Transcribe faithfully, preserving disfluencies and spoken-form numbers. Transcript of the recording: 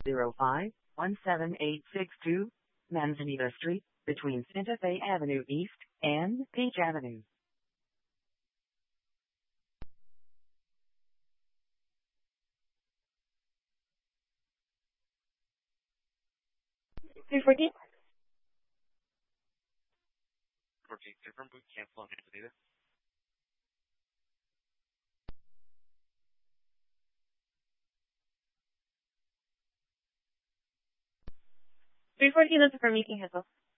zero five one seven eight six two Manzanita Street, between Santa Fe Avenue East and Peach Avenue. three fourteen? fourteen, confirm boot cancel on Manzanita. three fourteen, that's confirm you can cancel.